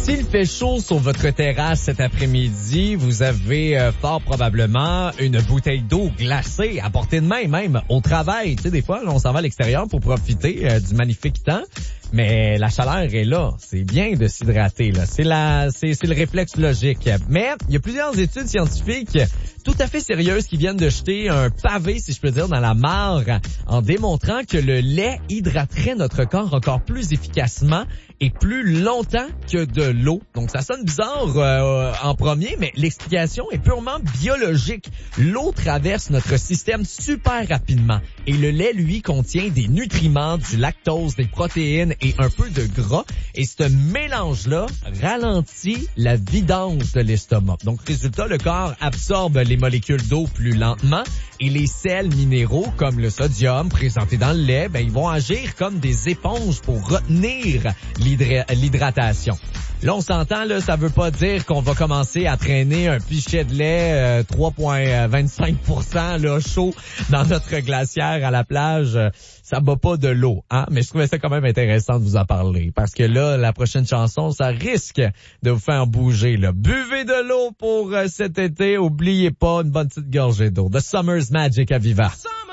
S'il fait chaud sur votre terrasse cet après-midi, vous avez fort probablement une bouteille d'eau glacée à portée de main, même au travail. Tu sais, des fois, là, on s'en va à l'extérieur pour profiter du magnifique temps. Mais la chaleur est là. C'est bien de s'hydrater, là. C'est le réflexe logique. Mais il y a plusieurs études scientifiques tout à fait sérieuses qui viennent de jeter un pavé, si je peux dire, dans la mare en démontrant que le lait hydraterait notre corps encore plus efficacement et plus longtemps que de l'eau. Donc, ça sonne bizarre en premier, mais l'explication est purement biologique. L'eau traverse notre système super rapidement et le lait, lui, contient des nutriments, du lactose, des protéines et un peu de gras. Et ce mélange-là ralentit la vidange de l'estomac. Donc, résultat, le corps absorbe les molécules d'eau plus lentement et les sels minéraux, comme le sodium présenté dans le lait, ils vont agir comme des éponges pour retenir l'hydratation. Là, on s'entend, là, ça veut pas dire qu'on va commencer à traîner un pichet de lait 3,25% là, chaud dans notre glacière à la plage. Ça bat pas de l'eau, hein? Mais je trouvais ça quand même intéressant de vous en parler. Parce que là, la prochaine chanson, ça risque de vous faire bouger, là. Buvez de l'eau pour cet été. Oubliez pas une bonne petite gorgée d'eau. The Summer's Magic à Viva.